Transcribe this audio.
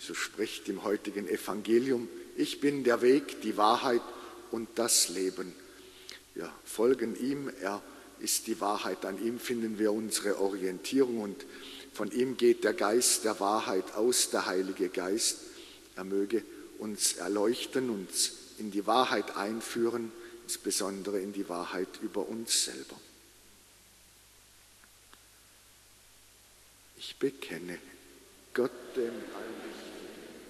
Jesus spricht im heutigen Evangelium: Ich bin der Weg, die Wahrheit und das Leben. Wir folgen ihm, er ist die Wahrheit, an ihm finden wir unsere Orientierung und von ihm geht der Geist der Wahrheit aus, der Heilige Geist. Er möge uns erleuchten, uns in die Wahrheit einführen, insbesondere in die Wahrheit über uns selber. Ich bekenne Gott, dem allmächtigen